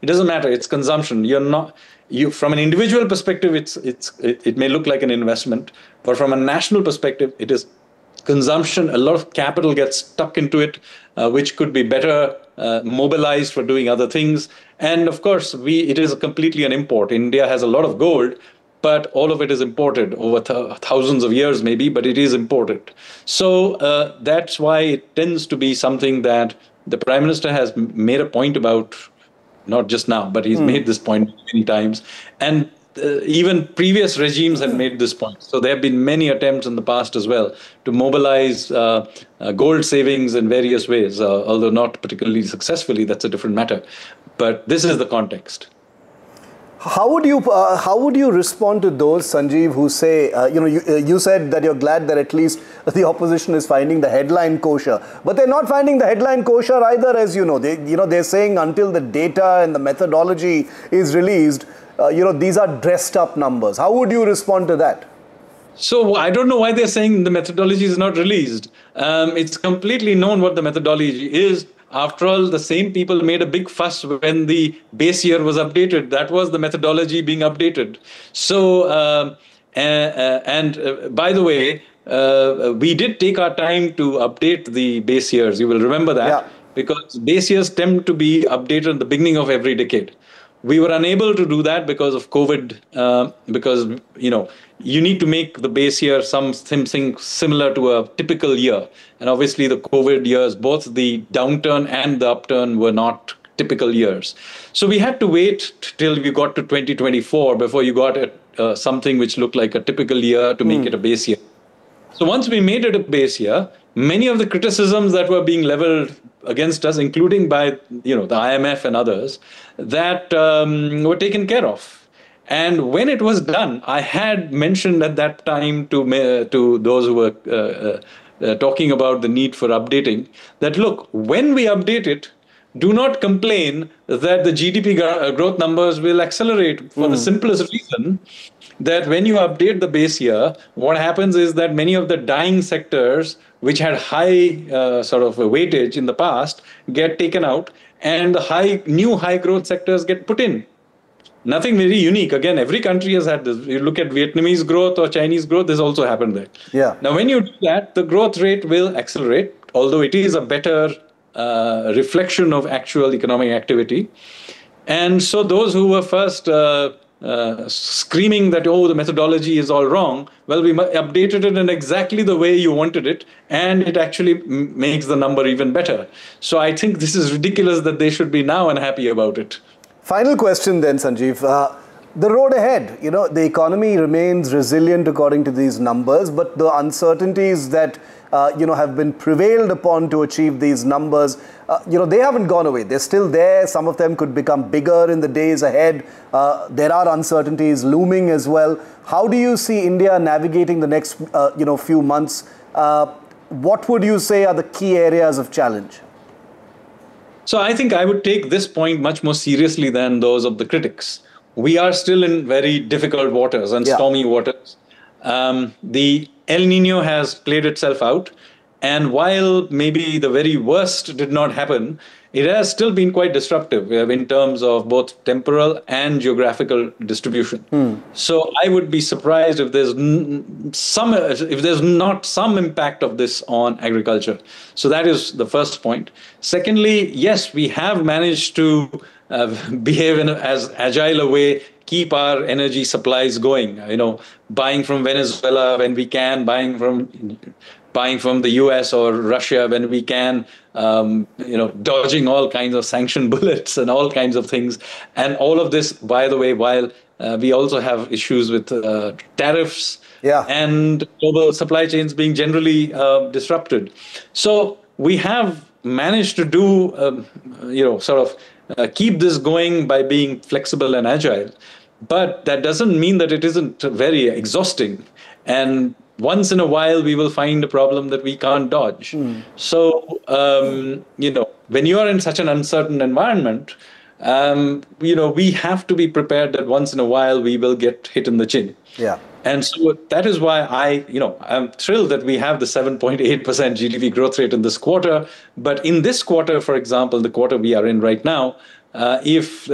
It doesn't matter. It's consumption. You're not you from an individual perspective. It may look like an investment, but from a national perspective, it is consumption. A lot of capital gets stuck into it, which could be better mobilized for doing other things. And of course, it is completely an import. India has a lot of gold, but all of it is imported over thousands of years, maybe, but it is imported. So that's why it tends to be something that the Prime Minister has made a point about, not just now, but he's made this point many times. And even previous regimes had made this point. So there have been many attempts in the past as well to mobilize gold savings in various ways, although not particularly successfully. That's a different matter. But this is the context. How would you respond to those, Sanjeev, who say, you said that you're glad that at least the opposition is finding the headline kosher, but they're not finding the headline kosher either, as you know. They're saying until the data and the methodology is released, these are dressed up numbers. How would you respond to that? So I don't know why they're saying the methodology is not released. It's completely known what the methodology is. After all, the same people made a big fuss when the base year was updated. That was the methodology being updated. So, by the way, we did take our time to update the base years. You will remember that, because base years tend to be updated at the beginning of every decade. We were unable to do that because of COVID, because, you need to make the base year something similar to a typical year. And obviously the COVID years, both the downturn and the upturn were not typical years. So we had to wait till we got to 2024 before you got something which looked like a typical year to make it a base year. So once we made it a base year, many of the criticisms that were being leveled against us, including by the IMF and others, that were taken care of. And when it was done, I had mentioned at that time to those who were talking about the need for updating, that look, when we update it, do not complain that the GDP growth numbers will accelerate, for the simplest reason that when you update the base year, what happens is that many of the dying sectors, which had high sort of weightage in the past, get taken out, and the new high growth sectors get put in. Nothing very unique. Again, every country has had this. You look at Vietnamese growth or Chinese growth, this also happened there. Yeah. Now, when you do that, the growth rate will accelerate, although it is a better reflection of actual economic activity. And so those who were first screaming that, the methodology is all wrong, well, we updated it in exactly the way you wanted it, and it actually makes the number even better. So I think this is ridiculous that they should be now unhappy about it. Final question then, Sanjeev. The road ahead, the economy remains resilient according to these numbers, but the uncertainties that, have been prevailed upon to achieve these numbers, they haven't gone away. They're still there. Some of them could become bigger in the days ahead. There are uncertainties looming as well. How do you see India navigating the next, few months? What would you say are the key areas of challenge? So I think I would take this point much more seriously than those of the critics. We are still in very difficult waters and stormy waters. The El Nino has played itself out. And while maybe the very worst did not happen, it has still been quite disruptive in terms of both temporal and geographical distribution. So I would be surprised if there's not some impact of this on agriculture. So that is the first point. Secondly, yes, we have managed to behave in as agile a way, keep our energy supplies going. Buying from Venezuela when we can, buying from the US or Russia when we can, dodging all kinds of sanction bullets and all kinds of things. And all of this, by the way, while we also have issues with tariffs and global supply chains being generally disrupted. So we have managed to do, keep this going by being flexible and agile. But that doesn't mean that it isn't very exhausting. And once in a while, we will find a problem that we can't dodge. So, when you are in such an uncertain environment, we have to be prepared that once in a while we will get hit in the chin. Yeah. And so that is why I'm thrilled that we have the 7.8% GDP growth rate in this quarter. But in this quarter, for example, the quarter we are in right now, if